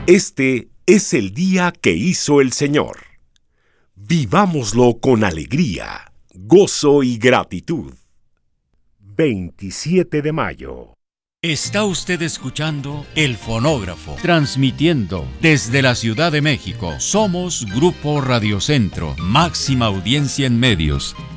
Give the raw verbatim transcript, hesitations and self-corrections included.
Este es el día que hizo el Señor. Vivámoslo con alegría, gozo y gratitud. veintisiete de mayo. Está usted escuchando El Fonógrafo, transmitiendo desde la Ciudad de México. Somos Grupo Radio Centro, máxima audiencia en medios.